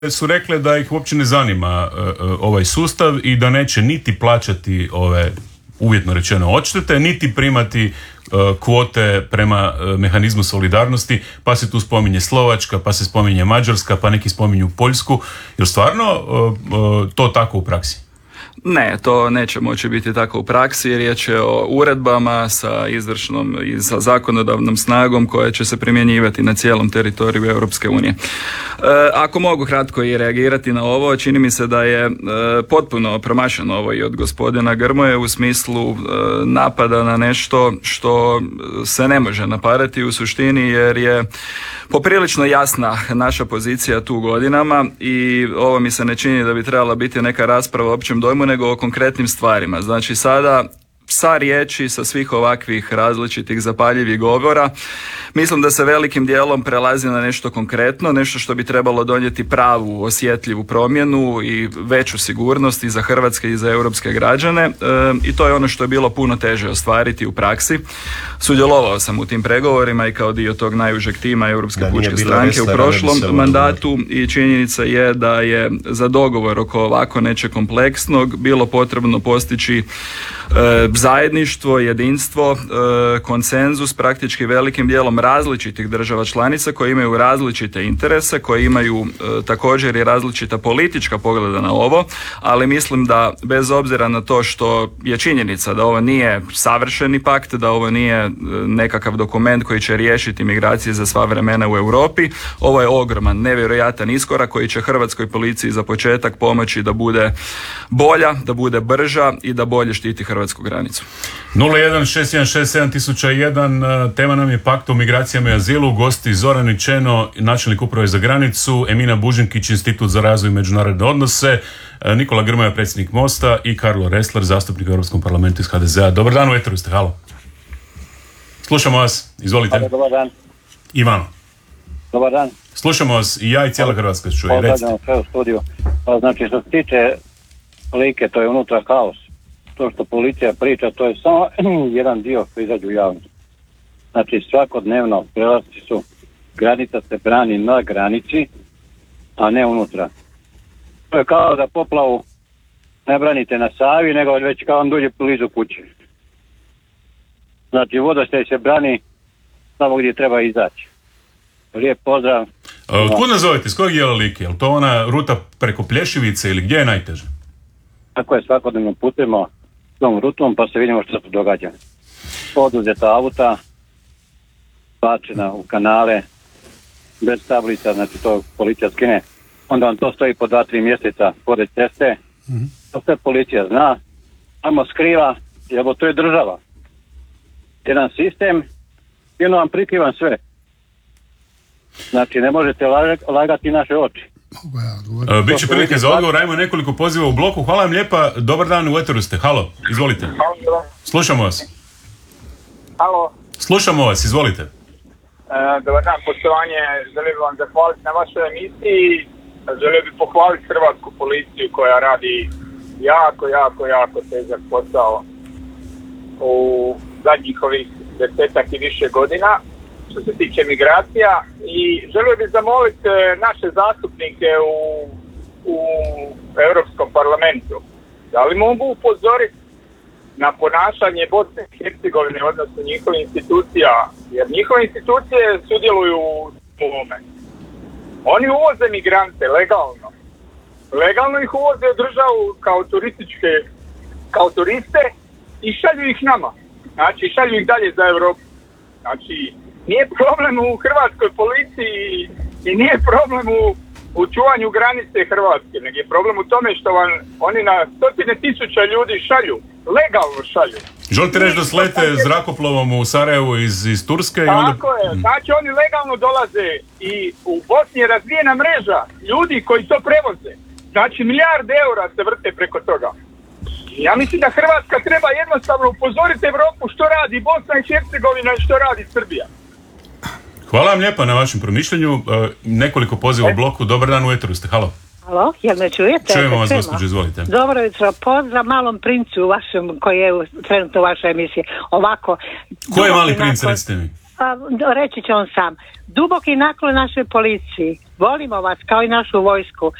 su rekle da ih uopće ne zanima ovaj sustav i da neće niti plaćati ove, uvjetno rečeno, odštete, niti primati kvote prema mehanizmu solidarnosti, pa se tu spominje Slovačka, pa se spominje Mađarska, pa neki spominju Poljsku. Jer stvarno to tako u praksi? Ne, to neće moći biti tako u praksi. Riječ je o uredbama sa izvršnom i sa zakonodavnom snagom koja će se primjenjivati na cijelom teritoriju Europske unije. Ako mogu kratko i reagirati na ovo, čini mi se da je potpuno promašeno ovo i od gospodina Grmoje u smislu napada na nešto što se ne može napadati u suštini, jer je poprilično jasna naša pozicija tu godinama i ovo mi se ne čini da bi trebala biti neka rasprava o općem dojmu, nego o konkretnim stvarima. Znači sada sa riječi, sa svih ovakvih različitih zapaljivih govora, mislim da se velikim dijelom prelazi na nešto konkretno, nešto što bi trebalo donijeti pravu, osjetljivu promjenu i veću sigurnost i za hrvatske i za europske građane, i to je ono što je bilo puno teže ostvariti u praksi. Sudjelovao sam u tim pregovorima i kao dio tog najužeg tima Europske pučke stranke u prošlom mandatu i činjenica je da je za dogovor oko ovako nečeg kompleksnog bilo potrebno postići zajedništvo, jedinstvo, konsenzus praktički velikim dijelom različitih država članica koji imaju različite interese, koji imaju također i različita politička pogleda na ovo, ali mislim da bez obzira na to što je činjenica da ovo nije savršeni pakt, da ovo nije nekakav dokument koji će riješiti migracije za sva vremena u Europi, ovo je ogroman, nevjerojatan iskorak koji će hrvatskoj policiji za početak pomoći da bude bolja, da bude brža i da bolje štiti hrvatsku granicu. 016167001, tema nam je pakt o migracijama i azilu, gosti Zoran Čeno, načelnik uprave za granicu, Emina Bužinkić, Institut za razvoj i međunarodne odnose, Nikola Grmoja, predsjednik Mosta i Karlo Ressler, zastupnik u Europskom parlamentu iz HDZ-a. Dobar dan, u eteru ste, halo. Slušamo vas, izvolite. Halo, dobar dan. Ivano. Dobar dan. Slušamo vas i ja i cijela Hrvatska čuje. Pozdravljamo sve u studiju. Pa znači što se tiče slike, to je unutra haos. To što policija priča, to je samo jedan dio koji izađe u javnost. Znači svakodnevno prelasci su, granica se brani na granici, a ne unutra. To je kao da poplavu ne branite na Savi, nego već kao on dođe blizu kuće. Znači vodostaj se brani samo gdje treba izaći. Lijep pozdrav. Kud nazovete, s kojeg dijela Like? Je li to ona ruta preko Plješivice ili gdje je najteže? Tako je, svakodnevno putujemo tom rutom pa se vidimo što se događa. Oduzeta auta, bačena u kanale, bez tablica, znači to policija skine. Onda vam to stoji po 2-3 mjeseca pored ceste. To sve policija zna. Ajmo skriva, jer to je država. Jedan sistem i ono vam prikrivan sve. Znači ne možete lagati naše oči. Biće prilike za odgovor, ajmo nekoliko poziva u bloku. Hvala vam lijepa, dobar dan, u eteru ste. Halo, izvolite. Slušamo vas. Halo. Slušamo vas, izvolite. Dobar dan, poštovanje, želim vam zahvaliti na vašoj emisiji. Želim bih pohvaliti hrvatsku policiju koja radi jako težak posao u zadnjih ovih 10-ak i više godina što se tiče migracija, i želio bih zamoliti naše zastupnike u Europskom parlamentu da li mogu upozoriti na ponašanje Bosne i Hercegovine, odnosno njihovih institucija, jer njihove institucije sudjeluju u ovome. Oni uvoze migrante legalno ih uvoze u državu kao turiste i šalju ih nama, znači šalju ih dalje za Europu. Znači nije problem u hrvatskoj policiji i nije problem u čuvanju granice Hrvatske, nego je problem u tome što vam oni na stotine tisuća ljudi legalno šalju. Želite reći da slete zrakoplovom u Sarajevu iz Turske? Tako je, znači oni legalno dolaze i u Bosni je razvijena mreža ljudi koji to prevoze. Znači milijarde eura se vrte preko toga. Ja mislim da Hrvatska treba jednostavno upozoriti Europu što radi Bosna i Hercegovina i što radi Srbija. Hvala vam lijepa na vašem promišljanju. Nekoliko poziva u bloku. Dobar dan, u eteru ste. Halo. Halo, jel me čujete? Čujemo vas, gospođo, izvolite. Dobro jutro, pozdrav malom princu vašem koji je trenutno u vašoj emisiji. Ovako. Ko je mali princ, recite mi? reći će on sam. Duboki naklon našoj policiji. Volimo vas kao i našu vojsku.